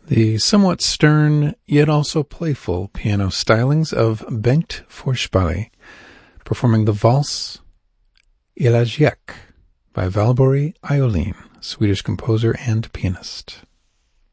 The somewhat stern, yet also playful piano stylings of Bengt Forsberg, performing the valse Elegiac by Valborg Iolin, Swedish composer and pianist.